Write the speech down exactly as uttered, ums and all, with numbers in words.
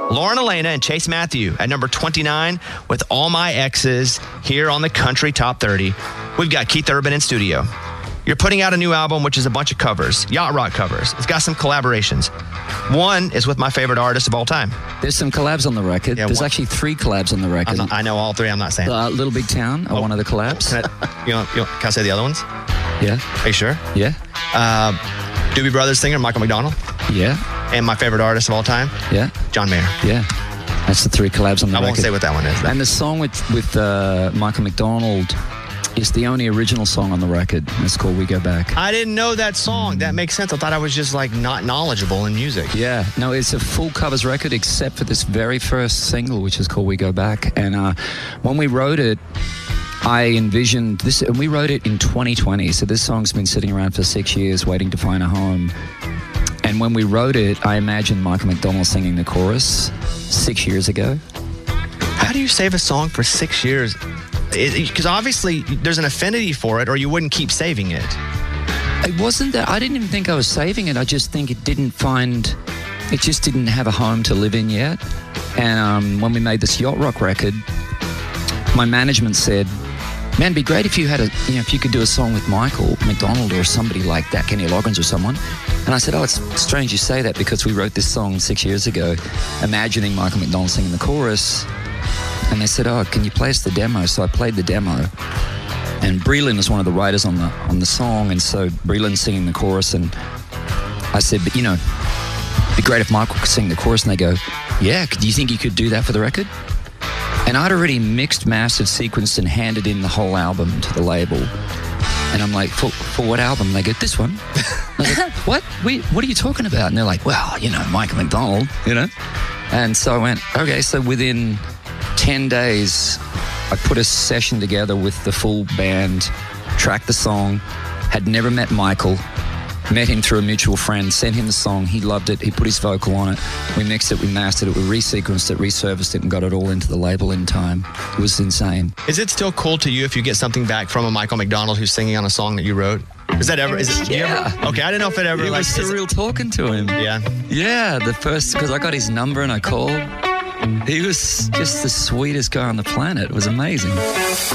Lauren Elena and Chase Matthew at number twenty-nine with All My Exes here on the Country Top thirty. We've got Keith Urban in studio. You're putting out a new album, which is a bunch of covers, yacht rock covers. It's got some collaborations. One is with my favorite artist of all time. There's some collabs on the record. Yeah, There's one, actually three collabs on the record. Not, I know all three. I'm not saying. Uh, Little Big Town are oh, one of the collabs. Can I, you know, you know, can I say the other ones? Yeah. Are you sure? Yeah. Uh, Doobie Brothers singer Michael McDonald. Yeah. And my favorite artist of all time. Yeah. John Mayer. Yeah. That's the three collabs on the I record. won't say what that one is. Though. And the song with, with uh, Michael McDonald is the only original song on the record. It's called We Go Back. I didn't know that song. That makes sense. I thought I was just like not knowledgeable in music. Yeah. No, it's a full covers record except for this very first single, which is called We Go Back. And uh, when we wrote it, I envisioned this, and we wrote it in twenty twenty. So this song's been sitting around for six years waiting to find a home. And when we wrote it, I imagined Michael McDonald singing the chorus six years ago. How do you save a song for six years? Because obviously there's an affinity for it, or you wouldn't keep saving it. It wasn't that. I didn't even think I was saving it. I just think it didn't find, it just didn't have a home to live in yet. And um, when we made this yacht rock record, my management said, man, it'd be great if you had a, you know, if you could do a song with Michael McDonald or somebody like that, Kenny Loggins or someone. And I said, oh, it's strange you say that because we wrote this song six years ago, imagining Michael McDonald singing the chorus. And they said, oh, can you play us the demo? So I played the demo. And Breland was one of the writers on the on the song. And so Breland's singing the chorus. And I said, but, you know, it'd be great if Michael could sing the chorus. And they go, yeah, do you think you could do that for the record? And I'd already mixed, mastered, sequenced, and handed in the whole album to the label. And I'm like, for, for what album? And they go, this one. I was like, what? We, what are you talking about? And they're like, well, you know, Michael McDonald, you know? And so I went, okay, so within ten days, I put a session together with the full band, tracked the song, had never met Michael, met him through a mutual friend, sent him the song, he loved it, he put his vocal on it, we mixed it, we mastered it, we resequenced it, resurfaced it, and got it all into the label in time. It was insane. Is it still cool to you if you get something back from a Michael McDonald who's singing on a song that you wrote? Is that ever, is it, yeah. Ever, okay, I didn't know if it ever, it like... was surreal talking to him. Yeah? Yeah, the first, because I got his number and I called. He was just the sweetest guy on the planet. It was amazing.